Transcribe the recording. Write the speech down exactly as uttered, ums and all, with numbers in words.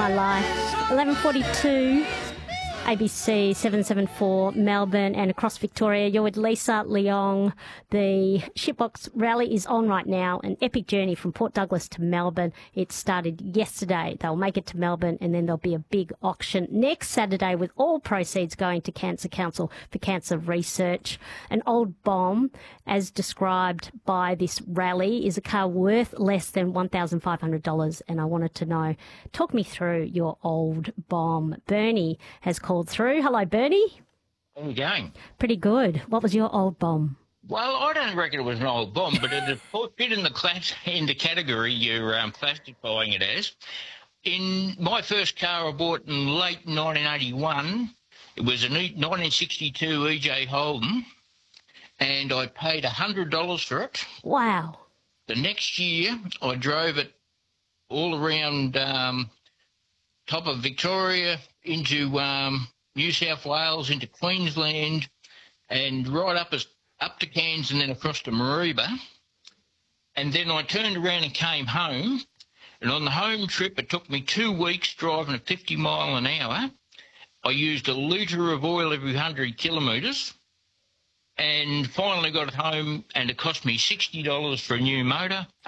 my life. eleven forty-two, A B C seven seventy-four, Melbourne and across Victoria. You're with Lisa Leong. The Shitbox Rally is on right now, an epic journey from Port Douglas to Melbourne. It started yesterday. They'll make it to Melbourne and then there'll be a big auction next Saturday with all proceeds going to Cancer Council for cancer research. An old bomb, as described by this rally, is a car worth less than one thousand five hundred dollars, and I wanted to know, talk me through your old bomb. Bernie has called through. Hello, Bernie. How are you going? Pretty good. What was your old bomb? Well, I don't reckon it was an old bomb, but it fit in the class, in the category you're um, classifying it as. In my first car I bought in late nineteen eighty-one, it was a nineteen sixty-two E J Holden, and I paid one hundred dollars for it. Wow. The next year I drove it all around um, top of Victoria, into um, New South Wales, into Queensland, and right up as up to Cairns and then across to Mareeba. And then I turned around and came home. And on the home trip, it took me two weeks driving at fifty mile an hour. I used a litre of oil every one hundred kilometres, and finally got it home, and it cost me sixty dollars for a new motor,